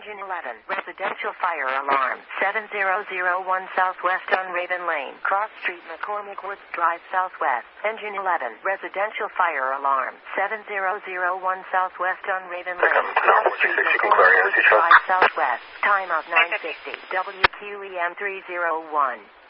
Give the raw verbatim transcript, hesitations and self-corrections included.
Engine eleven, residential fire alarm, seven zero zero one Southwest on Raven Lane, Cross Street, McCormick Woods Drive Southwest. Engine eleven, residential fire alarm, seven zero zero one Southwest on Raven Lane, Cross Street, McCormick Woods Drive Southwest. Time of nine sixty, W Q E M three oh one.